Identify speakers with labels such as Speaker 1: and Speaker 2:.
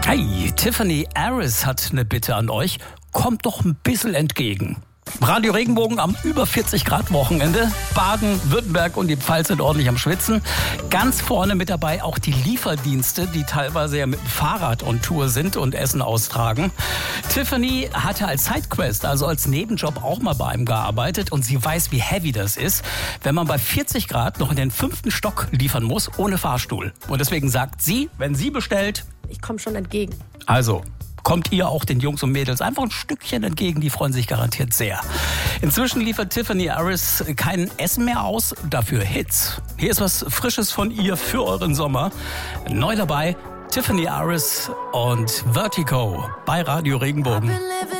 Speaker 1: Hi, Tiffany Aris hat eine Bitte an euch. Kommt doch ein bisschen entgegen. Radio Regenbogen am über 40 Grad Wochenende. Baden, Württemberg und die Pfalz sind ordentlich am Schwitzen. Ganz vorne mit dabei auch die Lieferdienste, die teilweise ja mit dem Fahrrad on Tour sind und Essen austragen. Tiffany hatte als Sidequest, also als Nebenjob auch mal bei einem gearbeitet und sie weiß, wie heavy das ist, wenn man bei 40 Grad noch in den 5. Stock liefern muss, ohne Fahrstuhl. Und deswegen sagt sie, wenn sie bestellt,
Speaker 2: ich komme schon entgegen.
Speaker 1: Also kommt ihr auch den Jungs und Mädels einfach ein Stückchen entgegen, die freuen sich garantiert sehr. Inzwischen liefert Tiffany Aris kein Essen mehr aus, dafür Hits. Hier ist was Frisches von ihr für euren Sommer. Neu dabei, Tiffany Aris und Vertigo bei Radio Regenbogen.